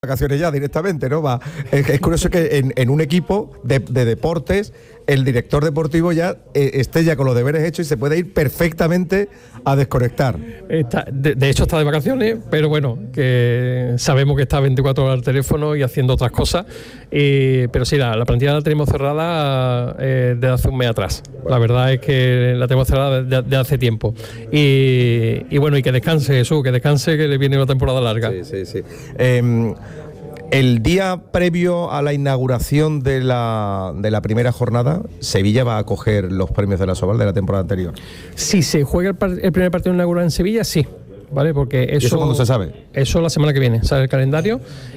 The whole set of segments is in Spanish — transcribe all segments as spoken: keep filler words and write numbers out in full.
vacaciones ya directamente, ¿no? Va. Es, es curioso que en, en un equipo de, de deportes el director deportivo ya eh, esté ya con los deberes hechos y se puede ir perfectamente a desconectar. Está, de, de hecho está de vacaciones, pero bueno, que sabemos que está veinticuatro horas al teléfono y haciendo otras cosas, eh, pero sí, la, la plantilla la tenemos cerrada eh, desde hace un mes atrás. La verdad es que la tenemos cerrada desde de hace tiempo. Y, y bueno, y que descanse Jesús, que descanse, que le viene una temporada larga. Sí, sí, sí. Eh, El día previo a la inauguración de la, de la primera jornada, Sevilla va a acoger los premios de la Asobal de la temporada anterior. Si se juega el, par- el primer partido inaugural en Sevilla, sí. ¿Vale? Porque eso, ¿Y eso cuándo se sabe? Eso la semana que viene, sale el calendario.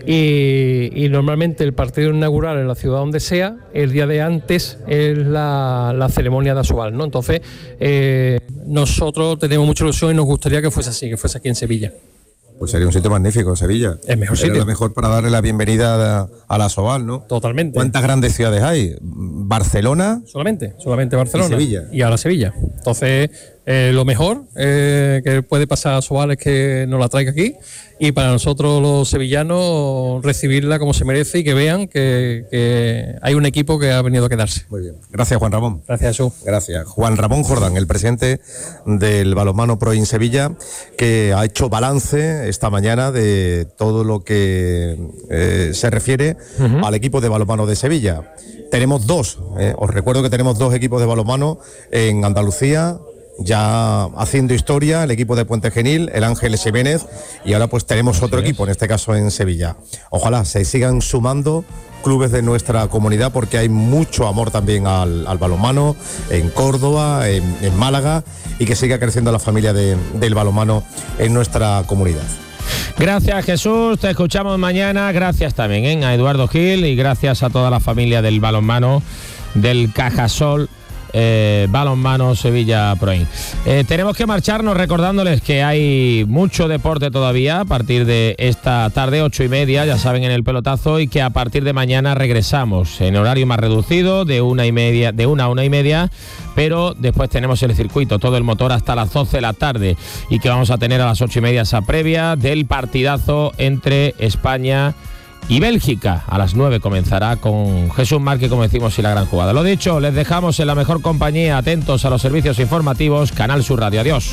Y, y normalmente el partido inaugural en la ciudad donde sea, el día de antes es la, la ceremonia de Asobal, ¿no? Entonces, eh, nosotros tenemos mucha ilusión y nos gustaría que fuese así, que fuese aquí en Sevilla. Pues sería un sitio magnífico, Sevilla. El mejor Sería sitio. lo mejor para darle la bienvenida a, a la Asobal, ¿no? Totalmente. ¿Cuántas grandes ciudades hay? Barcelona. Solamente, solamente Barcelona. Y Sevilla. Y ahora Sevilla. Entonces, eh, lo mejor eh, que puede pasar a Asobal es que nos la traiga aquí. Y para nosotros los sevillanos, recibirla como se merece y que vean que, que hay un equipo que ha venido a quedarse. Muy bien. Gracias, Juan Ramón. Gracias, Jesús. Gracias. Juan Ramón Jordán, el presidente del Balonmano Pro in Sevilla, que ha hecho balance esta mañana de todo lo que eh, se refiere uh-huh. al equipo de balonmano de Sevilla. Tenemos dos, eh, os recuerdo que tenemos dos equipos de balonmano en Andalucía, ya haciendo historia, el equipo de Puente Genil, el Ángeles Jiménez, y ahora pues tenemos otro equipo, en este caso en Sevilla. Ojalá se sigan sumando clubes de nuestra comunidad, porque hay mucho amor también al, al balonmano en Córdoba, en, en Málaga, y que siga creciendo la familia de, del balonmano en nuestra comunidad. Gracias, Jesús, te escuchamos mañana. Gracias también ¿eh? a Eduardo Gil, y gracias a toda la familia del balonmano del Cajasol Eh, Balonmano Sevilla Proin. Eh, tenemos que marcharnos recordándoles que hay mucho deporte todavía a partir de esta tarde, ocho y media, ya saben, en el pelotazo, y que a partir de mañana regresamos en horario más reducido, de una y media, de una a una y media, pero después tenemos el circuito, todo el motor hasta las doce de la tarde, y que vamos a tener a las ocho y media esa previa del partidazo entre España y Bélgica. A las nueve comenzará con Jesús Márquez, como decimos, y la gran jugada. Lo dicho, les dejamos en la mejor compañía, atentos a los servicios informativos, Canal Sur Radio. Adiós.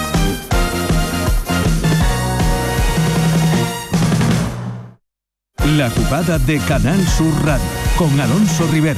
La jugada de Canal Sur Radio, con Alonso Rivero.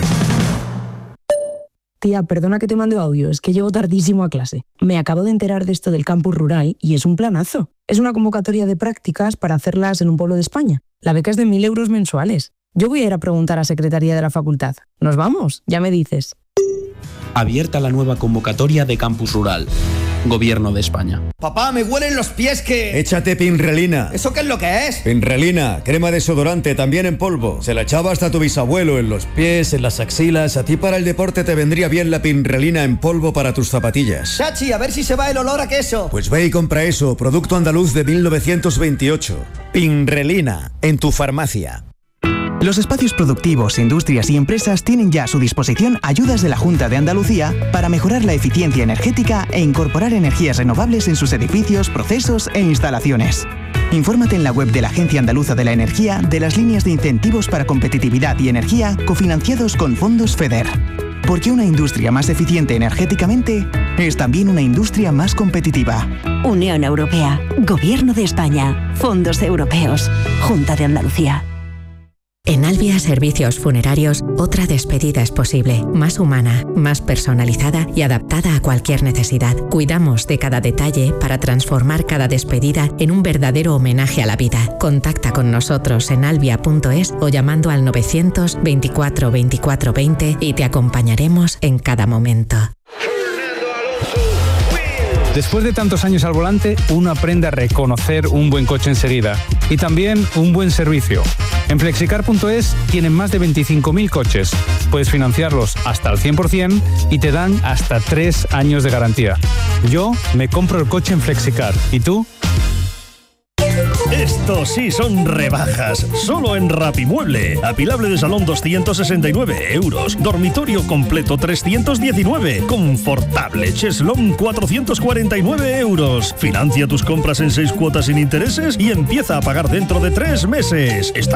Tía, perdona que te mande audio, es que llego tardísimo a clase. Me acabo de enterar de esto del campus rural y es un planazo. Es una convocatoria de prácticas para hacerlas en un pueblo de España. La beca es de mil euros mensuales. Yo voy a ir a preguntar a Secretaría de la Facultad. ¿Nos vamos? Ya me dices. Abierta la nueva convocatoria de Campus Rural. Gobierno de España. Papá, me huelen los pies que... Échate Pinrelina. ¿Eso qué es lo que es? Pinrelina, crema desodorante, también en polvo. Se la echaba hasta tu bisabuelo, en los pies, en las axilas. A ti para el deporte te vendría bien la Pinrelina en polvo para tus zapatillas. Chachi, a ver si se va el olor a queso. Pues ve y compra eso, producto andaluz de mil novecientos veintiocho. Pinrelina, en tu farmacia. Los espacios productivos, industrias y empresas tienen ya a su disposición ayudas de la Junta de Andalucía para mejorar la eficiencia energética e incorporar energías renovables en sus edificios, procesos e instalaciones. Infórmate en la web de la Agencia Andaluza de la Energía de las líneas de incentivos para competitividad y energía cofinanciados con fondos FEDER. Porque una industria más eficiente energéticamente es también una industria más competitiva. Unión Europea, Gobierno de España, fondos europeos, Junta de Andalucía. En Albia Servicios Funerarios, otra despedida es posible, más humana, más personalizada y adaptada a cualquier necesidad. Cuidamos de cada detalle para transformar cada despedida en un verdadero homenaje a la vida. Contacta con nosotros en albia punto es o llamando al novecientos veinticuatro veinticuatro veinte y te acompañaremos en cada momento. Después de tantos años al volante, uno aprende a reconocer un buen coche enseguida y también un buen servicio. En flexicar punto es tienen más de veinticinco mil coches. Puedes financiarlos hasta el cien por ciento y te dan hasta tres años de garantía. Yo me compro el coche en Flexicar. ¿Y tú? Este Estos sí son rebajas, solo en Rapimueble. Apilable de salón doscientos sesenta y nueve euros, dormitorio completo trescientos diecinueve, confortable cheslón cuatrocientos cuarenta y nueve euros. Financia tus compras en seis cuotas sin intereses y empieza a pagar dentro de tres meses. Está